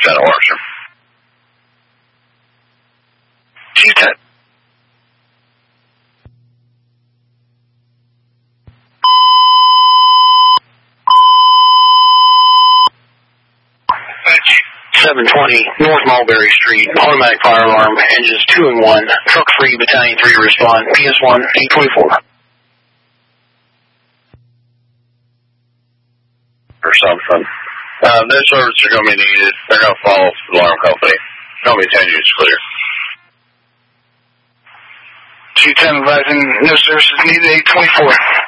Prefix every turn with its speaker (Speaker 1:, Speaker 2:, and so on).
Speaker 1: That'll work, sir.
Speaker 2: 210.
Speaker 1: Thank you.
Speaker 2: 720 North Mulberry Street, automatic fire alarm, engines 2 and 1, truck free, battalion 3 respond, PS1, 824.
Speaker 1: Or something. No service are going to be needed. They're going to follow the alarm company. Don't be 10 units clear.
Speaker 2: 210 advising no services needed, 824.